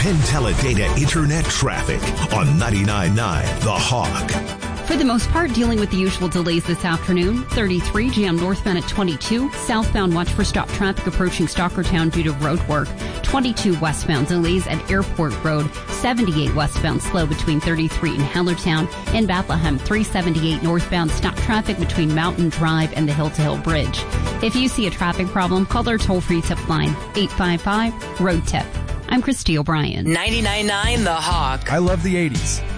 Penn Teledata Internet traffic on 99.9 The Hawk. For the most part, dealing with the usual delays this afternoon. 33 jam northbound at 22. Southbound, watch for stop traffic approaching Stockertown due to road work. 22 westbound, delays at Airport Road. 78 westbound, slow between 33 and Hellertown. In Bethlehem, 378 northbound, stop traffic between Mountain Drive and the Hill to Hill Bridge. If you see a traffic problem, call our toll-free tip line, 855-ROAD-TIP. I'm Christy O'Brien. 99.9 The Hawk. I love the 80s.